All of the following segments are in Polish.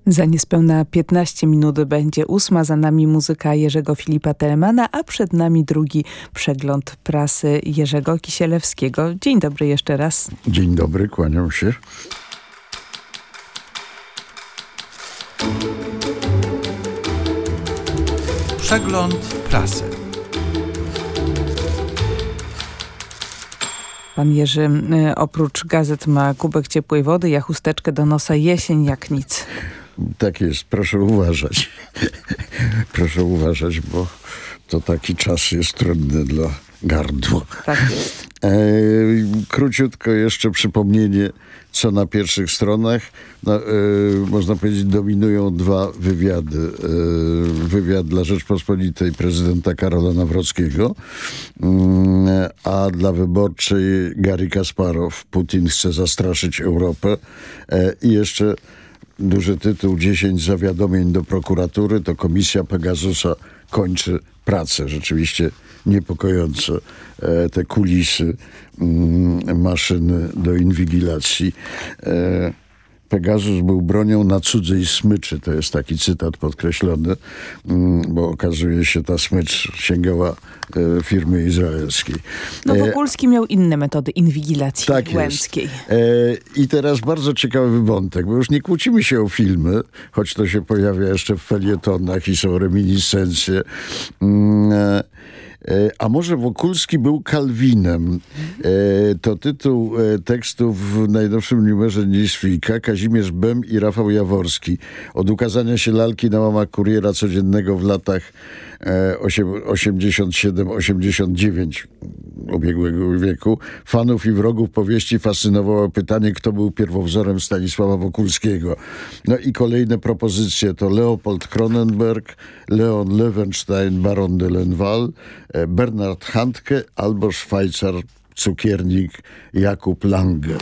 Za niespełna 15 minut będzie 8, za nami muzyka Jerzego Filipa Telemana, a przed nami drugi przegląd prasy Jerzego Kisielewskiego. Dzień dobry jeszcze raz. Dzień dobry, kłaniam się. Przegląd prasy. Pan Jerzy oprócz gazet ma kubek ciepłej wody, ja chusteczkę do nosa, jesień jak nic. Tak jest, proszę uważać. Proszę uważać, bo to taki czas jest trudny dla gardła. Tak jest. Króciutko jeszcze przypomnienie, co na pierwszych stronach. Można powiedzieć, dominują dwa wywiady. Wywiad dla Rzeczpospolitej prezydenta Karola Nawrockiego, a dla Wyborczej Garry Kasparow. Putin chce zastraszyć Europę. I jeszcze duży tytuł: 10 zawiadomień do prokuratury. To komisja Pegasusa kończy pracę. Rzeczywiście niepokojące te kulisy maszyny do inwigilacji. Pegasus był bronią na cudzej smyczy. To jest taki cytat podkreślony, bo okazuje się, ta smycz sięgała firmy izraelskiej. No Wokulski miał inne metody inwigilacji tak łęckiej. I teraz bardzo ciekawy wątek, bo już nie kłócimy się o filmy, choć to się pojawia jeszcze w felietonach i są reminiscencje. A może Wokulski był Kalwinem? To tytuł tekstu w najnowszym numerze Newsweeka. Kazimierz Bem i Rafał Jaworski. Od ukazania się lalki na łamach Kuriera Codziennego w latach 87-89 ubiegłego wieku fanów i wrogów powieści fascynowało pytanie, kto był pierwowzorem Stanisława Wokulskiego. No i kolejne propozycje to Leopold Cronenberg, Leon Lewenstein, baron de Lenval, Bernard Handke albo Szwajcar, cukiernik Jakub Lange.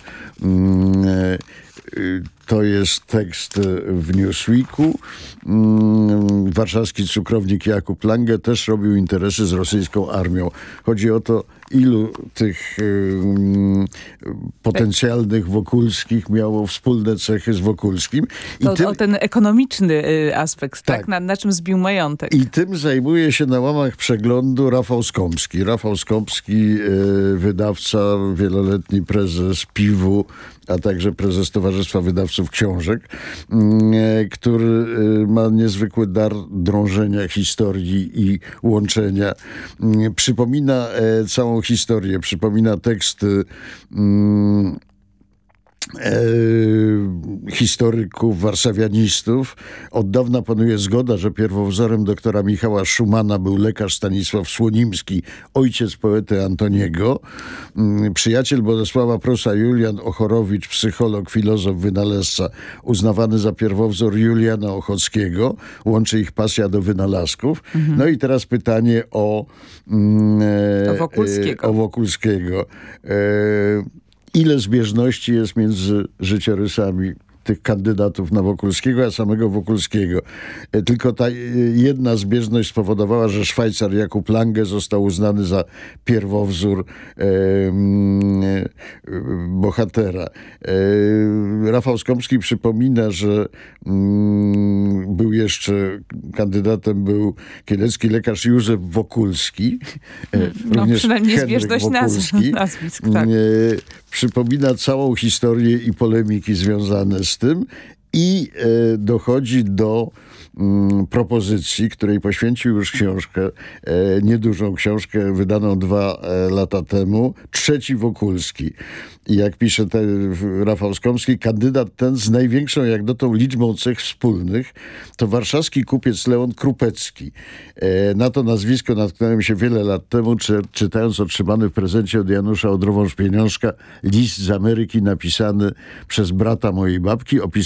To jest tekst w Newsweeku. Warszawski cukrownik Jakub Lange też robił interesy z rosyjską armią. Chodzi o to, ilu tych potencjalnych Wokulskich miało wspólne cechy z Wokulskim. O ten ekonomiczny aspekt, tak? Na czym zbił majątek. I tym zajmuje się na łamach przeglądu Rafał Skomski. Rafał Skomski, wydawca, wieloletni prezes PIW-u, a także prezes Towarzystwa Wydawców Książek, który ma niezwykły dar drążenia historii i łączenia. Przypomina całą historię, przypomina teksty historyków, warszawianistów. Od dawna panuje zgoda, że pierwowzorem doktora Michała Szumana był lekarz Stanisław Słonimski, ojciec poety Antoniego. Przyjaciel Bolesława Prusa Julian Ochorowicz, psycholog, filozof, wynalazca, uznawany za pierwowzór Juliana Ochockiego. Łączy ich pasja do wynalazków. No i teraz pytanie o Wokulskiego. Ile zbieżności jest między życiorysami tych kandydatów na Wokulskiego, a samego Wokulskiego. Tylko ta jedna zbieżność spowodowała, że Szwajcar Jakub Lange został uznany za pierwowzór bohatera. Rafał Skomski przypomina, że był jeszcze kandydatem, był kielecki lekarz Józef Wokulski. No przynajmniej zbieżność nazwisk, tak. Przypomina całą historię i polemiki związane z tym i dochodzi do propozycji, której poświęcił już książkę, niedużą książkę wydaną 2 lata temu, Trzeci Wokulski. I jak pisze Rafał Skomski, kandydat ten z największą jak dotąd liczbą cech wspólnych to warszawski kupiec Leon Krupecki. Na to nazwisko natknąłem się wiele lat temu, czytając otrzymany w prezencie od Janusza Odrowąż-Pieniążka list z Ameryki napisany przez brata mojej babki,